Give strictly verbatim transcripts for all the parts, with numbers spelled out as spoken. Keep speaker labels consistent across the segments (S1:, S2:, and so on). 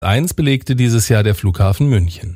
S1: eins belegte dieses Jahr der Flughafen München.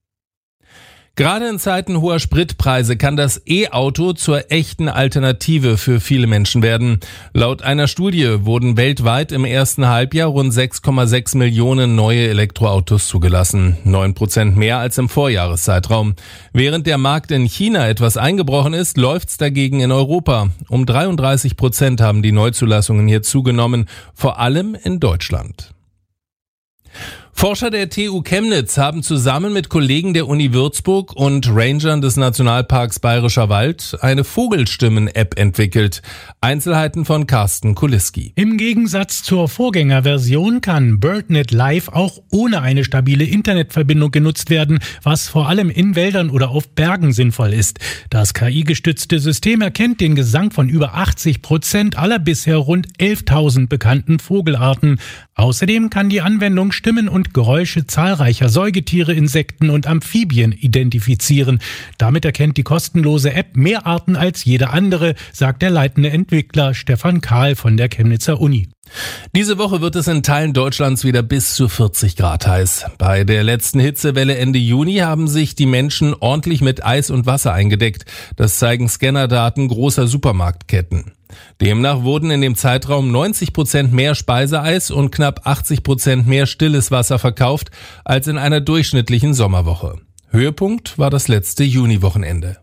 S1: Gerade in Zeiten hoher Spritpreise kann das E-Auto zur echten Alternative für viele Menschen werden. Laut einer Studie wurden weltweit im ersten Halbjahr rund sechs Komma sechs Millionen neue Elektroautos zugelassen, neun Prozent mehr als im Vorjahreszeitraum. Während der Markt in China etwas eingebrochen ist, läuft's dagegen in Europa. Um dreiunddreißig Prozent haben die Neuzulassungen hier zugenommen, vor allem in Deutschland. Forscher der T U Chemnitz haben zusammen mit Kollegen der Uni Würzburg und Rangern des Nationalparks Bayerischer Wald eine Vogelstimmen-App entwickelt. Einzelheiten von Carsten Kuliski.
S2: Im Gegensatz zur Vorgängerversion kann BirdNet Live auch ohne eine stabile Internetverbindung genutzt werden, was vor allem in Wäldern oder auf Bergen sinnvoll ist. Das K I-gestützte System erkennt den Gesang von über achtzig Prozent aller bisher rund elftausend bekannten Vogelarten. Außerdem kann die Anwendung Stimmen und Geräusche zahlreicher Säugetiere, Insekten und Amphibien identifizieren. Damit erkennt die kostenlose App mehr Arten als jede andere, sagt der leitende Entwickler Stefan Kahl von der Chemnitzer Uni.
S1: Diese Woche wird es in Teilen Deutschlands wieder bis zu vierzig Grad heiß. Bei der letzten Hitzewelle Ende Juni haben sich die Menschen ordentlich mit Eis und Wasser eingedeckt. Das zeigen Scannerdaten großer Supermarktketten. Demnach wurden in dem Zeitraum neunzig Prozent mehr Speiseeis und knapp achtzig Prozent mehr stilles Wasser verkauft als in einer durchschnittlichen Sommerwoche. Höhepunkt war das letzte Juniwochenende.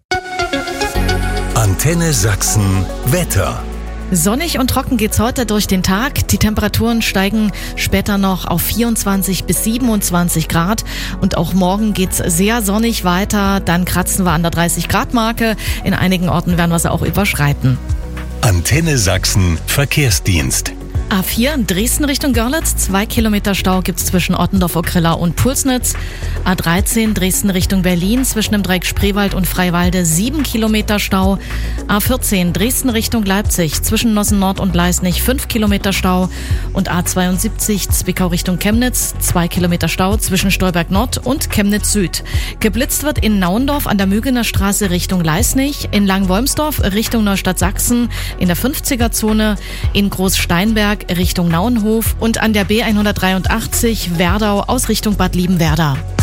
S3: Antenne Sachsen Wetter.
S4: Sonnig und trocken geht's heute durch den Tag. Die Temperaturen steigen später noch auf vierundzwanzig bis siebenundzwanzig Grad. Und auch morgen geht's sehr sonnig weiter. Dann kratzen wir an der dreißig Grad Marke. In einigen Orten werden wir sie auch überschreiten.
S3: Antenne Sachsen Verkehrsdienst.
S4: A vier Dresden Richtung Görlitz, zwei Kilometer Stau gibt's zwischen Ottendorf-Okrilla und Pulsnitz. A dreizehn Dresden Richtung Berlin, zwischen dem Dreieck Spreewald und Freiwalde, sieben Kilometer Stau. A vierzehn Dresden Richtung Leipzig, zwischen Nossen Nord und Leisnig, fünf Kilometer Stau. Und A zweiundsiebzig Zwickau Richtung Chemnitz, zwei Kilometer Stau zwischen Stolberg Nord und Chemnitz Süd. Geblitzt wird in Nauendorf an der Mügener Straße Richtung Leisnig, in Langwolmsdorf Richtung Neustadt Sachsen, in der fünfziger Zone, in Großsteinberg Richtung Nauenhof und an der B hundertdreiundachtzig Werdau aus Richtung Bad Liebenwerda.